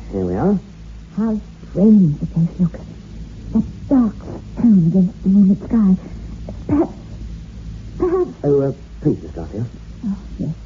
Here we are. How strange the place looks. That dark stone against the moonlit sky. Perhaps... Oh, please, Miss Garfield. Oh, yes.